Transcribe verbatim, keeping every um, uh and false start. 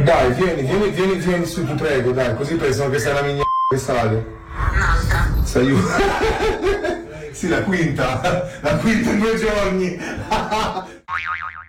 Dai, vieni, vieni, vieni, vieni su, ti prego, dai, così pensano che sei una migna che sale. Un'altra. Sei io. Sì, la quinta, la quinta in due giorni.